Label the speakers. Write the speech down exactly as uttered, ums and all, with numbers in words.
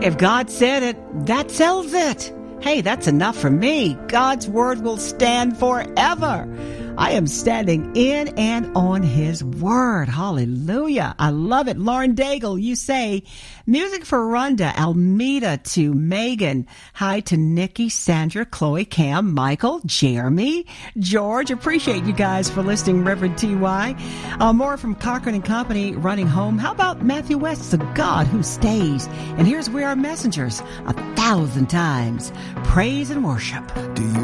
Speaker 1: If God said it, that settles it. Hey, that's enough for me. God's word will stand forever. I am standing in and on his word. Hallelujah. I love it. Lauren Daigle, you say, music for Rhonda, Almeda to Megan. Hi to Nikki, Sandra, Chloe, Cam, Michael, Jeremy, George. Appreciate you guys for listening, Reverend T Y. Uh, more from Cochran and Company, Running Home. How about Matthew West's The God Who Stays? And here's We Are Messengers, a thousand times. Praise and worship.
Speaker 2: Do you